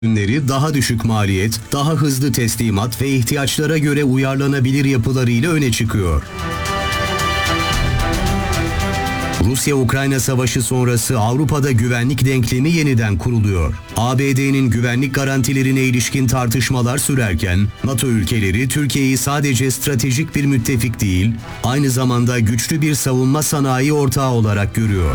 ürünleri daha düşük maliyet, daha hızlı teslimat ve ihtiyaçlara göre uyarlanabilir yapılarıyla öne çıkıyor. Rusya-Ukrayna savaşı sonrası Avrupa'da güvenlik denklemi yeniden kuruluyor. ABD'nin güvenlik garantilerine ilişkin tartışmalar sürerken, NATO ülkeleri Türkiye'yi sadece stratejik bir müttefik değil, aynı zamanda güçlü bir savunma sanayi ortağı olarak görüyor.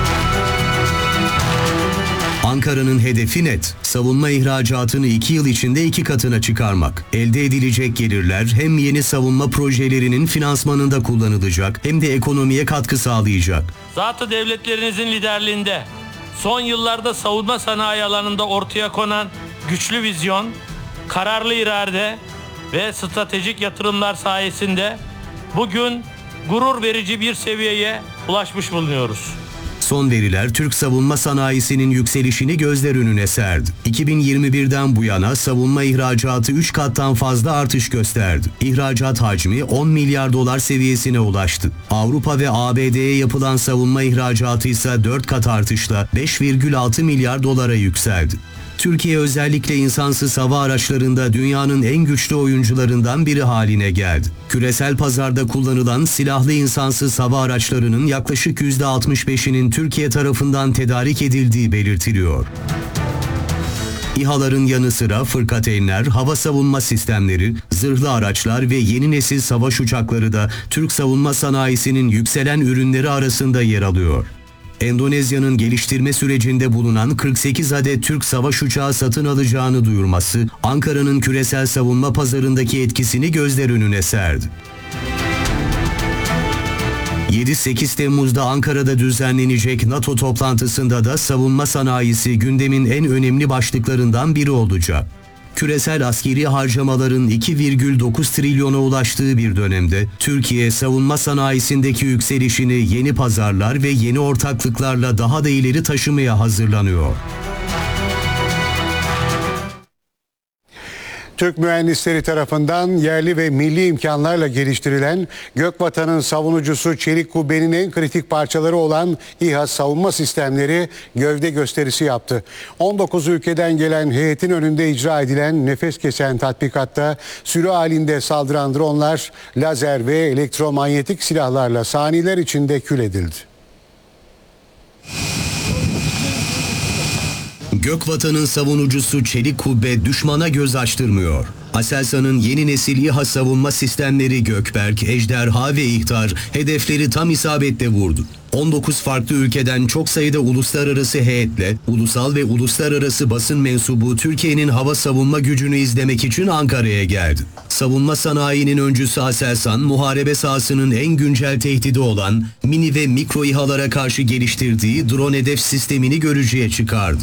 Ankara'nın hedefi net, savunma ihracatını 2 yıl içinde 2 katına çıkarmak. Elde edilecek gelirler hem yeni savunma projelerinin finansmanında kullanılacak hem de ekonomiye katkı sağlayacak. Zatı devletlerinizin liderliğinde son yıllarda savunma sanayi alanında ortaya konan güçlü vizyon, kararlı irade ve stratejik yatırımlar sayesinde bugün gurur verici bir seviyeye ulaşmış bulunuyoruz. Son veriler Türk savunma sanayisinin yükselişini gözler önüne serdi. 2021'den bu yana savunma ihracatı 3 kattan fazla artış gösterdi. İhracat hacmi 10 milyar dolar seviyesine ulaştı. Avrupa ve ABD'ye yapılan savunma ihracatı ise 4 kat artışla 5,6 milyar dolara yükseldi. Türkiye özellikle insansız hava araçlarında dünyanın en güçlü oyuncularından biri haline geldi. Küresel pazarda kullanılan silahlı insansız hava araçlarının yaklaşık %65'inin Türkiye tarafından tedarik edildiği belirtiliyor. İHA'ların yanı sıra fırkateynler, hava savunma sistemleri, zırhlı araçlar ve yeni nesil savaş uçakları da Türk savunma sanayisinin yükselen ürünleri arasında yer alıyor. Endonezya'nın geliştirme sürecinde bulunan 48 adet Türk savaş uçağı satın alacağını duyurması, Ankara'nın küresel savunma pazarındaki etkisini gözler önüne serdi. 7-8 Temmuz'da Ankara'da düzenlenecek NATO toplantısında da savunma sanayisi gündemin en önemli başlıklarından biri olacak. Küresel askeri harcamaların 2,9 trilyona ulaştığı bir dönemde Türkiye savunma sanayisindeki yükselişini yeni pazarlar ve yeni ortaklıklarla daha da ileri taşımaya hazırlanıyor. Türk mühendisleri tarafından yerli ve milli imkanlarla geliştirilen Gökvatan'ın savunucusu çelik kubbenin en kritik parçaları olan İHA savunma sistemleri gövde gösterisi yaptı. 19 ülkeden gelen heyetin önünde icra edilen nefes kesen tatbikatta sürü halinde saldıran dronlar lazer ve elektromanyetik silahlarla saniyeler içinde kül edildi. Gökvatan'ın savunucusu çelik kubbe düşmana göz açtırmıyor. Aselsan'ın yeni nesil İHA savunma sistemleri Gökberk, Ejderha ve İhtar hedefleri tam isabetle vurdu. 19 farklı ülkeden çok sayıda uluslararası heyetle, ulusal ve uluslararası basın mensubu Türkiye'nin hava savunma gücünü izlemek için Ankara'ya geldi. Savunma sanayinin öncüsü Aselsan, muharebe sahasının en güncel tehdidi olan mini ve mikro İHA'lara karşı geliştirdiği drone hedef sistemini görücüye çıkardı.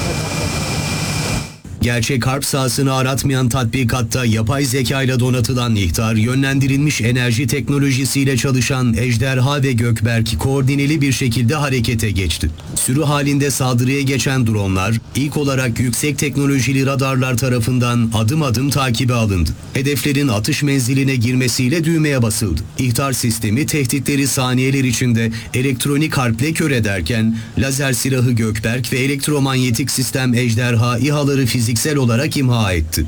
Gerçek harp sahasını aratmayan tatbikatta yapay zeka ile donatılan İhtar, yönlendirilmiş enerji teknolojisiyle çalışan Ejderha ve Gökberk koordineli bir şekilde harekete geçti. Sürü halinde saldırıya geçen dronlar ilk olarak yüksek teknolojili radarlar tarafından adım adım takibe alındı. Hedeflerin atış menziline girmesiyle düğmeye basıldı. İhtar sistemi tehditleri saniyeler içinde elektronik harple kör ederken lazer silahı Gökberk ve elektromanyetik sistem Ejderha İHA'ları fiziksel olarak imha etti.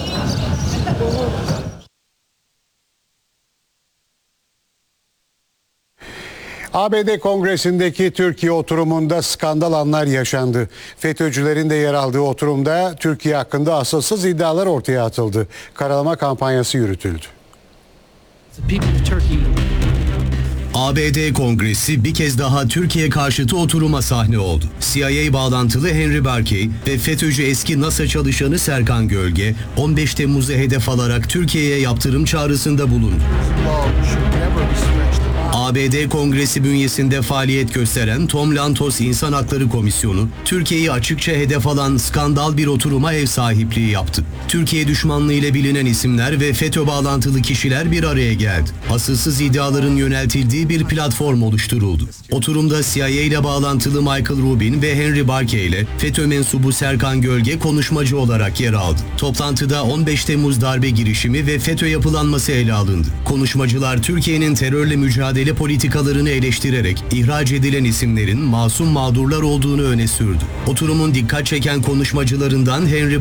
ABD Kongresi'ndeki Türkiye oturumunda skandal anlar yaşandı. FETÖ'cülerin de yer aldığı oturumda Türkiye hakkında asılsız iddialar ortaya atıldı. Karalama kampanyası yürütüldü. ABD Kongresi bir kez daha Türkiye karşıtı oturuma sahne oldu. CIA bağlantılı Henry Barkey ve FETÖ'cü eski NASA çalışanı Serkan Gölge 15 Temmuz'u hedef alarak Türkiye'ye yaptırım çağrısında bulundu. ABD Kongresi bünyesinde faaliyet gösteren Tom Lantos İnsan Hakları Komisyonu, Türkiye'yi açıkça hedef alan skandal bir oturuma ev sahipliği yaptı. Türkiye düşmanlığı ile bilinen isimler ve FETÖ bağlantılı kişiler bir araya geldi. Asılsız iddiaların yöneltildiği bir platform oluşturuldu. Oturumda CIA ile bağlantılı Michael Rubin ve Henry Barkey ile FETÖ mensubu Serkan Gölge konuşmacı olarak yer aldı. Toplantıda 15 Temmuz darbe girişimi ve FETÖ yapılanması ele alındı. Konuşmacılar Türkiye'nin terörle mücadele politikalarını eleştirerek ihraç edilen isimlerin masum mağdurlar olduğunu öne sürdü. Oturumun dikkat çeken konuşmacılarından Henry